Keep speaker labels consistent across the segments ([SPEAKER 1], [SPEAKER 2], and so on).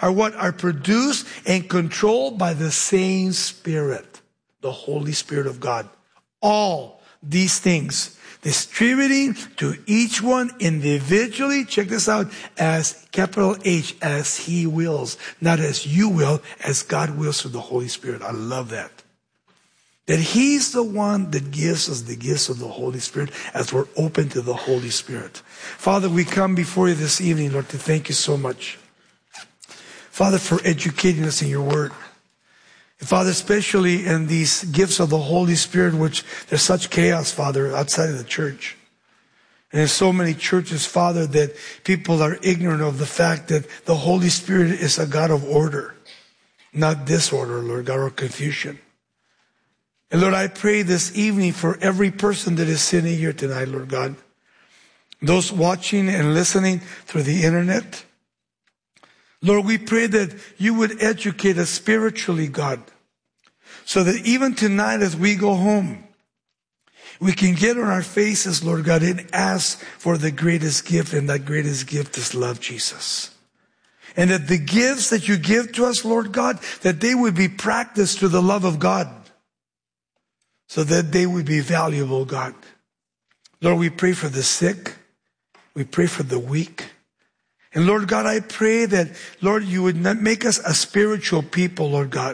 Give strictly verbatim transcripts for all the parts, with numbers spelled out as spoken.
[SPEAKER 1] are what are produced and controlled by the same Spirit, the Holy Spirit of God. All these things distributing to each one individually, check this out, as capital H, as He wills, not as you will, as God wills through the Holy Spirit. I love that. That He's the one that gives us the gifts of the Holy Spirit as we're open to the Holy Spirit. Father, we come before you this evening, Lord, to thank you so much. Father, for educating us in your word. And Father, especially in these gifts of the Holy Spirit, which there's such chaos, Father, outside of the church. And in so many churches, Father, that people are ignorant of the fact that the Holy Spirit is a God of order, not disorder, Lord God, or confusion. And Lord, I pray this evening for every person that is sitting here tonight, Lord God. Those watching and listening through the internet. Lord, we pray that you would educate us spiritually, God. So that even tonight as we go home, we can get on our faces, Lord God, and ask for the greatest gift. And that greatest gift is love, Jesus. And that the gifts that you give to us, Lord God, that they would be practiced to the love of God. So that they would be valuable, God. Lord, we pray for the sick. We pray for the weak. And Lord God, I pray that, Lord, you would not make us a spiritual people, Lord God.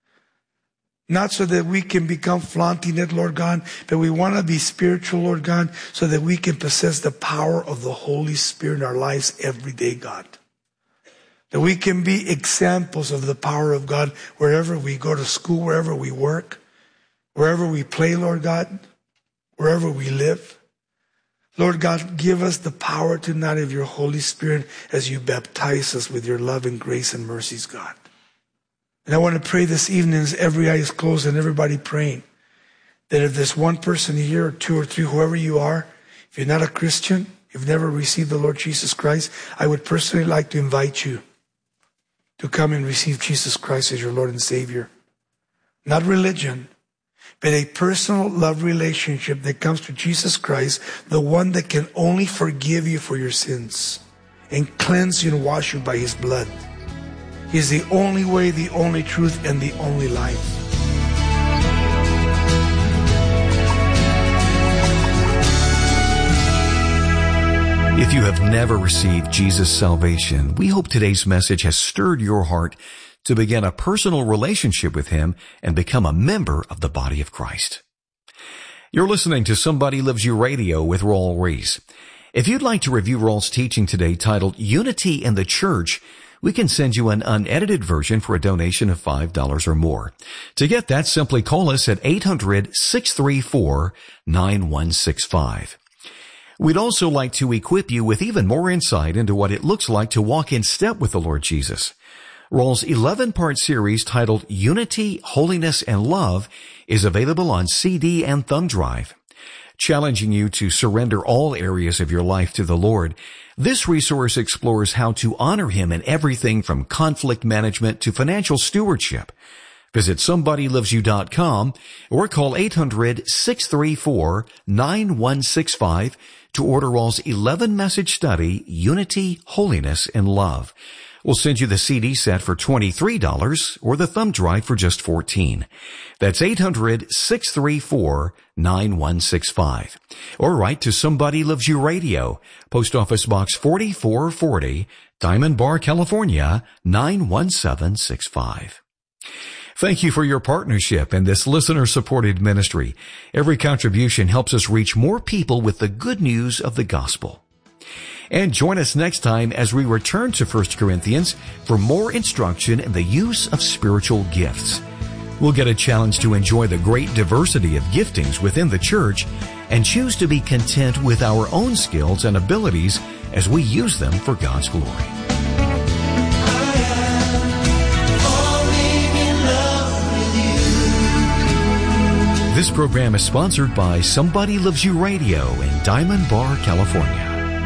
[SPEAKER 1] Not so that we can become flaunting it, Lord God, but we want to be spiritual, Lord God, so that we can possess the power of the Holy Spirit in our lives every day, God. That we can be examples of the power of God wherever we go to school, wherever we work. Wherever we play, Lord God, wherever we live. Lord God, give us the power tonight of your Holy Spirit as you baptize us with your love and grace and mercies, God. And I want to pray this evening as every eye is closed and everybody praying, that if there's one person here or two or three, whoever you are, if you're not a Christian, you've never received the Lord Jesus Christ, I would personally like to invite you to come and receive Jesus Christ as your Lord and Savior. Not religion, but a personal love relationship that comes to Jesus Christ, the one that can only forgive you for your sins and cleanse you and wash you by His blood. He is the only way, the only truth, and the only life.
[SPEAKER 2] If you have never received Jesus' salvation, we hope today's message has stirred your heart to begin a personal relationship with Him and become a member of the body of Christ. You're listening to Somebody Loves You Radio with Raul Ries. If you'd like to review Raul's teaching today titled Unity in the Church, we can send you an unedited version for a donation of five dollars or more. To get that, simply call us at eight hundred, six three four, nine one six five. We'd also like to equip you with even more insight into what it looks like to walk in step with the Lord Jesus. Raul's eleven-part series titled Unity, Holiness, and Love is available on C D and thumb drive. Challenging you to surrender all areas of your life to the Lord, this resource explores how to honor Him in everything from conflict management to financial stewardship. Visit somebody loves you dot com or call eight hundred, six three four, nine one six five to order Raul's eleven-message study, Unity, Holiness, and Love. We'll send you the C D set for twenty-three dollars or the thumb drive for just fourteen dollars. That's eight hundred, six three four, nine one six five. Or write to Somebody Loves You Radio, Post Office Box forty-four forty, Diamond Bar, California, nine one seven six five. Thank you for your partnership in this listener-supported ministry. Every contribution helps us reach more people with the good news of the gospel. And join us next time as we return to First Corinthians for more instruction in the use of spiritual gifts. We'll get a challenge to enjoy the great diversity of giftings within the church and choose to be content with our own skills and abilities as we use them for God's glory. This program is sponsored by Somebody Loves You Radio in Diamond Bar, California.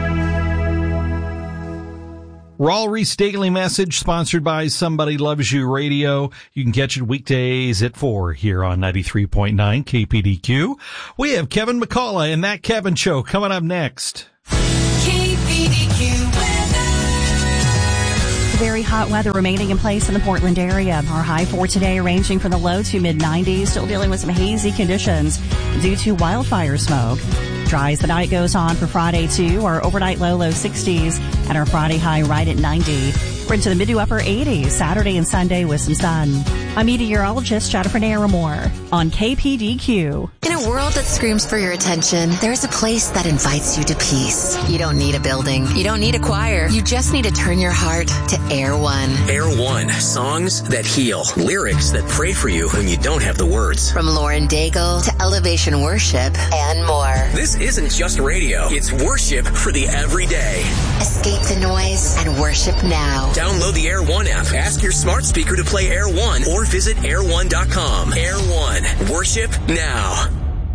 [SPEAKER 3] Raul Ries Daily Message, sponsored by Somebody Loves You Radio. You can catch it weekdays at four here on ninety-three point nine K P D Q. We have Kevin McCullough and That Kevin Show coming up next.
[SPEAKER 4] K P D Q weather. Very high. hot weather remaining in place in the Portland area. Our high for today ranging from the low to mid nineties, still dealing with some hazy conditions due to wildfire smoke. Dry as the night goes on for Friday, too. Our overnight low, low sixties, and our Friday high right at ninety. We're into the mid to upper eighties, Saturday and Sunday with some sun. I'm meteorologist Jennifer Naramore on K P D Q.
[SPEAKER 5] In a world that screams for your attention, there's a place that invites you to peace. You don't need a building. You don't need a choir. You just need to turn your heart to Air One.
[SPEAKER 6] Air One, songs that heal, lyrics that pray for you when you don't have the words.
[SPEAKER 5] From Lauren Daigle to Elevation Worship and more.
[SPEAKER 6] This isn't just radio. It's worship for the everyday.
[SPEAKER 5] Escape the noise and worship now.
[SPEAKER 6] Download the Air One app. Ask your smart speaker to play Air One or visit air one dot com. Air One. Worship now.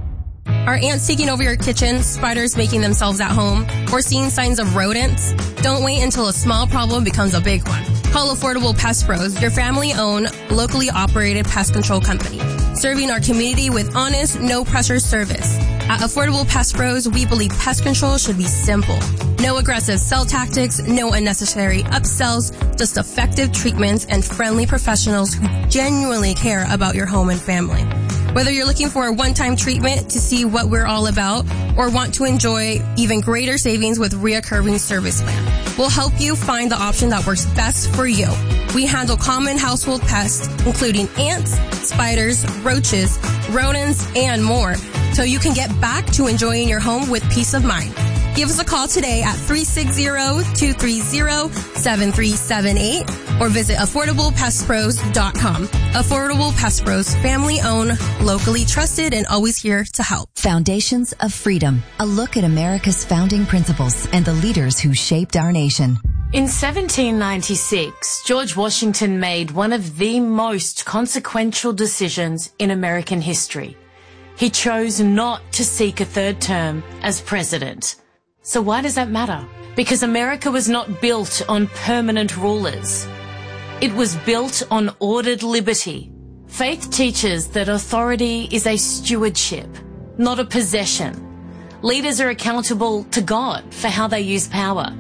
[SPEAKER 7] Are ants taking over your kitchen, spiders making themselves at home, or seeing signs of rodents? Don't wait until a small problem becomes a big one. Call Affordable Pest Pros, your family-owned, locally operated pest control company, serving our community with honest, no-pressure service. At Affordable Pest Pros, we believe pest control should be simple. No aggressive sell tactics, no unnecessary upsells, just effective treatments and friendly professionals who genuinely care about your home and family. Whether you're looking for a one-time treatment to see what we're all about or want to enjoy even greater savings with reoccurring service plan, we'll help you find the option that works best for you. We handle common household pests, including ants, spiders, roaches, rodents, and more, so you can get back to enjoying your home with peace of mind. Give us a call today at three six zero, two three zero, seven three seven eight or visit affordable pest pros dot com. Affordable Pest Pros, family owned, locally trusted, and always here to help.
[SPEAKER 8] Foundations of Freedom, a look at America's founding principles and the leaders who shaped our nation.
[SPEAKER 9] In seventeen ninety-six, George Washington made one of the most consequential decisions in American history. He chose not to seek a third term as president. So why does that matter? Because America was not built on permanent rulers. It was built on ordered liberty. Faith teaches that authority is a stewardship, not a possession. Leaders are accountable to God for how they use power.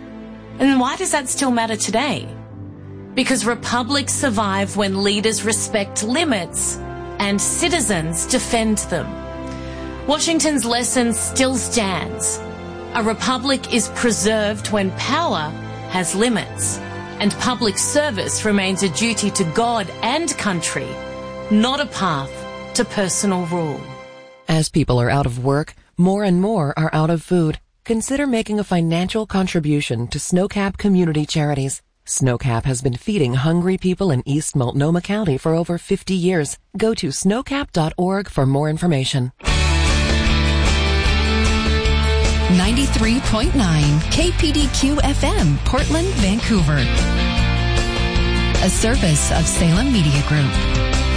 [SPEAKER 9] And why does that still matter today? Because republics survive when leaders respect limits and citizens defend them. Washington's lesson still stands. A republic is preserved when power has limits, and public service remains a duty to God and country, not a path to personal rule.
[SPEAKER 10] As people are out of work, more and more are out of food. Consider making a financial contribution to Snowcap Community Charities. Snowcap has been feeding hungry people in East Multnomah County for over fifty years. Go to snowcap dot org for more information.
[SPEAKER 8] ninety-three point nine K P D Q F M, Portland, Vancouver. A service of Salem Media Group.